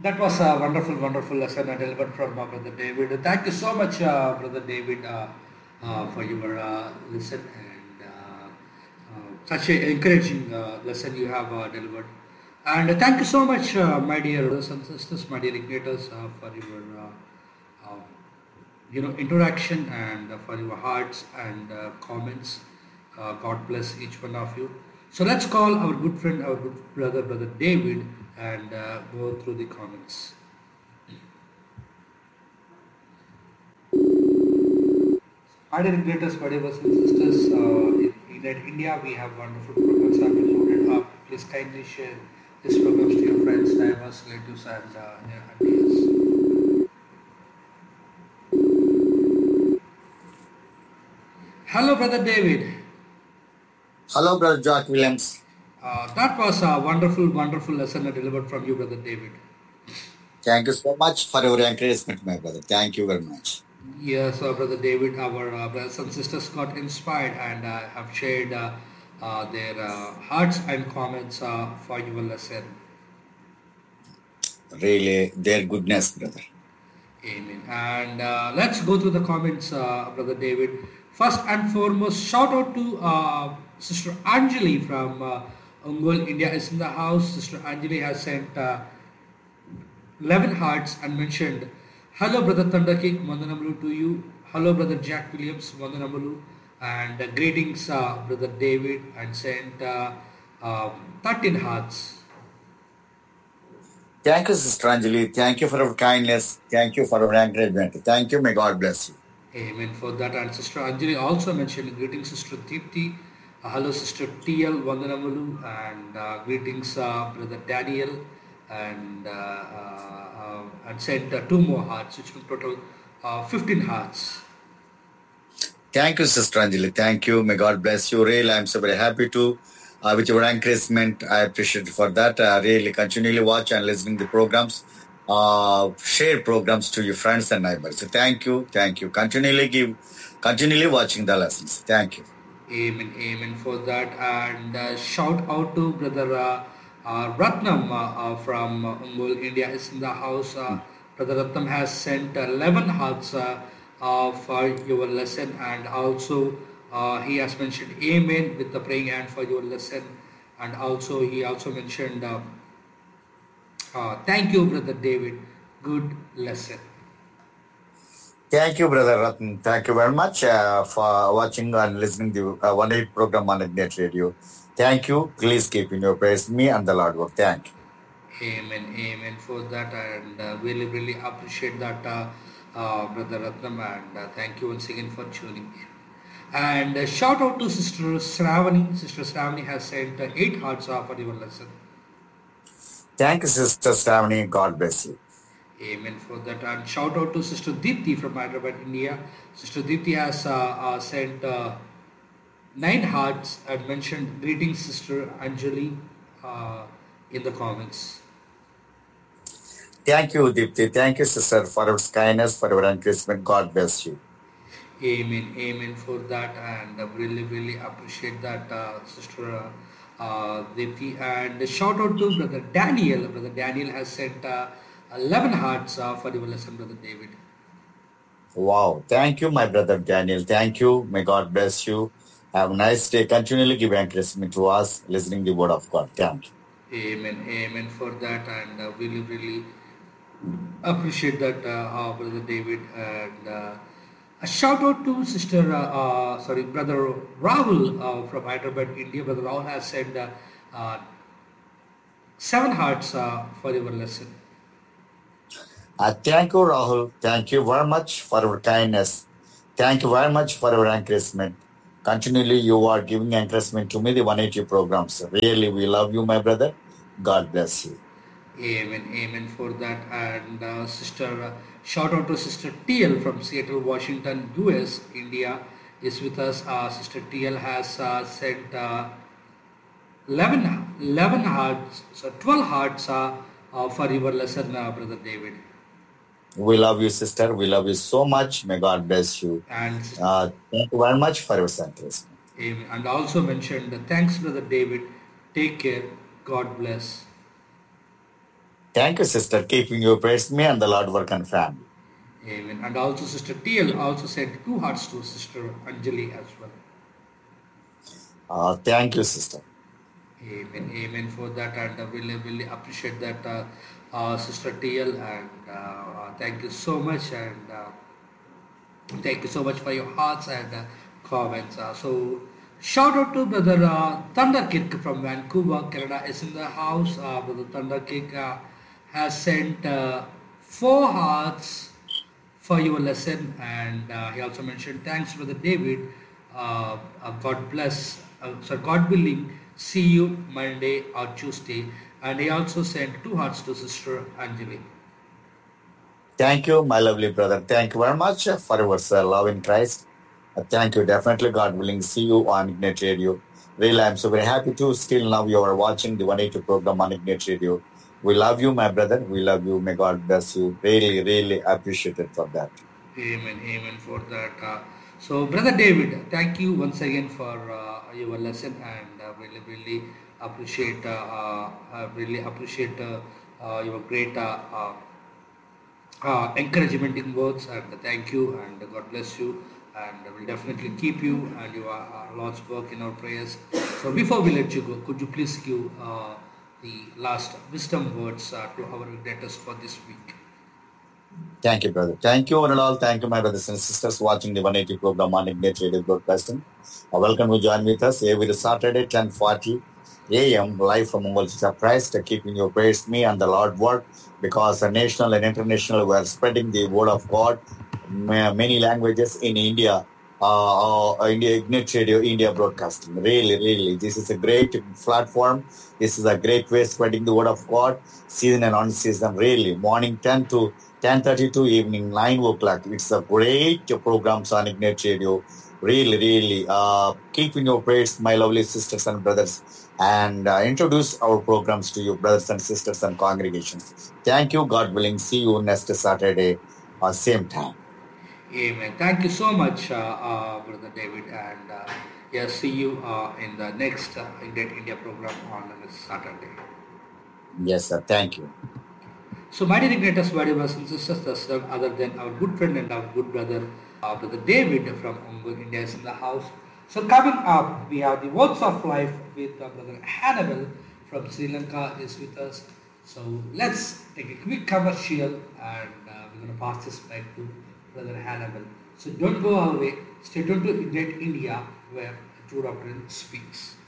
That was a wonderful, wonderful lesson I delivered from Brother David. Thank you so much, Brother David, for your lesson and such an encouraging lesson you have delivered. And thank you so much, my dear brothers and sisters, my dear igniters, for your interaction and for your hearts and comments. God bless each one of you. So let's call our good friend, our good brother, Brother David, and go through the comments. My dear greatest brothers and sisters, in India we have wonderful programs have been loaded up. Please kindly share these programs to your friends, neighbors, relatives, and aunties. Hello, Brother David. Hello, Brother Jack Williams. That was a wonderful, wonderful lesson I delivered from you, Brother David. Thank you so much for your encouragement, my brother. Thank you very much. Yes, Brother David, our brothers and sisters got inspired and have shared their hearts and comments for your lesson. Really, their goodness, brother. Amen. And let's go through the comments, Brother David. First and foremost, shout out to Sister Anjali from Ongol, India is in the house. Sister Anjali has sent 11 hearts and mentioned, hello Brother Thunderkick, Vandanamalu to you. Hello Brother Jack Williams, Vandanamalu. And greetings Brother David and sent 13 hearts. Thank you, Sister Anjali. Thank you for your kindness. Thank you for your encouragement. Thank you. May God bless you. Amen for that. And Sister Anjali also mentioned greetings, Sister Deepti. Hello, Sister TL Vandanamalu, and greetings, Brother Daniel, and sent two more hearts, which will total 15 hearts. Thank you, Sister Anjali. Thank you. May God bless you. Really, I'm so very happy to with your encouragement. I appreciate for that. Really, continually watch and listening to the programs. Share programs to your friends and neighbors. So thank you. Thank you. Continually watching the lessons. Thank you. Amen, amen for that. And shout out to Brother Ratnam from Ongol, India is in the house. Brother Ratnam has sent 11 hearts for your lesson, and also he has mentioned amen with the praying hand for your lesson. And also he also mentioned thank you, Brother David. Good lesson. Thank you, Brother Ratan. Thank you very much for watching and listening to One Eight program on Ignite Radio. Thank you. Please keep in your prayers me and the Lord work. Thank you. Amen, amen for that, and really, really appreciate that, Brother Ratnam, and thank you once again for tuning in. And shout out to Sister Sravani. Sister Sravani has sent 8 hearts for your lesson. Thank you, Sister Stavani. God bless you. Amen for that. And shout out to Sister Deepti from Hyderabad, India. Sister Deepti has sent 9 hearts and mentioned greetings, Sister Anjali, in the comments. Thank you, Deepti. Thank you, Sister, for your kindness, for your encouragement. God bless you. Amen, amen for that, and really, really appreciate that, Sister Deepti. And shout out to Brother Daniel. Brother Daniel has sent 11 hearts for your lesson, Brother David. Wow. Thank you, my brother Daniel. Thank you. May God bless you. Have a nice day. Continually give encouragement to us, listening the word of God. Thank you. Amen, amen for that, and really, really appreciate that, Brother David. And a shout out to Sister, Brother Rahul from Hyderabad, India. Brother Rahul has sent uh, 7 hearts for your lesson. Thank you, Rahul. Thank you very much for your kindness. Thank you very much for your encouragement. Continually, you are giving encouragement to me, the 180 programs. Really, we love you, my brother. God bless you. Amen, amen for that. And shout out to Sister TL from Seattle, Washington, US, India is with us. Sister TL has sent 11 hearts, so 12 hearts for your lesson, Brother David. We love you, sister. We love you so much. May God bless you. And thank you very much for your encouragement. amen. And also mentioned, thanks, Brother David. Take care. God bless. Thank you, sister. Keeping you praise me and the Lord work and family. Amen. And also Sister TL also sent two hearts to Sister Anjali as well. Thank you, sister. Amen. Amen for that, and really appreciate that, Sister TL, and thank you so much, and thank you so much for your hearts and comments. So, shout out to Brother Thunder Kick from Vancouver, Canada is in the house. Brother Thunder Kick has sent four hearts for your lesson, and he also mentioned thanks, Brother David. God bless. So God willing, see you Monday or Tuesday. And he also sent two hearts to Sister Anjali. Thank you, my lovely brother. Thank you very much for your love in Christ. Thank you. Definitely, God willing, see you on Ignite Radio. Really, I'm so very happy to still now you are watching the 180 program on Ignite Radio. We love you, my brother. We love you. May God bless you. Really, really appreciate it for that. Amen, amen for that. So, Brother David, thank you once again for your lesson, and really appreciate your great encouragement in words, and thank you, and God bless you, and will definitely keep you and your Lord's work in our prayers. So, before we let you go, could you please give the last wisdom words to our readers for this week? Thank you, brother. Thank you, one and all. Thank you, my brothers and sisters watching the 180 program on Ignite Radio Broadcasting. Welcome to join with us every Saturday, 10:40 a.m. live from Mumbai Church of Christ, keeping your prayers me and the Lord word because national and international we are spreading the word of God, many languages in India. India Ignite Radio, India Broadcasting. Really, really, this is a great platform. This is a great way spreading the word of God, season and on-season. Really, morning 10 to 10:30 to evening 9 o'clock. It's a great programs on Ignite Radio. Really, really, keep in your prayers, my lovely sisters and brothers, and introduce our programs to you, brothers and sisters and congregations. Thank you. God willing, see you next Saturday, same time. Amen. Thank you so much, Brother David, and yeah, see you in the next Ignite India program on this Saturday. Yes, sir. Thank you. So, my dear Igniters, brothers and sisters, there's none other than our good friend and our good brother, Brother David from Ongol, India is in the house. So, coming up, we have the Words of Life with Brother Hannibal from Sri Lanka is with us. So, let's take a quick commercial, and we're going to pass this back to Brother Hannibal. So, don't go away. Stay tuned to Ignite India, where the true doctrine speaks.